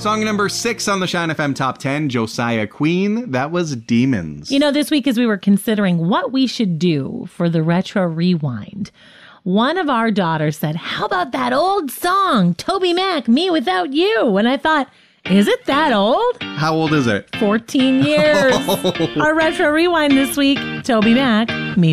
Song number 6 on the Shine FM Top 10, Josiah Queen. That was Demons. You know, this week as we were considering what we should do for the Retro Rewind, one of our daughters said, how about that old song, Toby Mac, Me Without You? And I thought, is it that old? How old is it? 14 years. Our Retro Rewind this week, Toby Mac, Me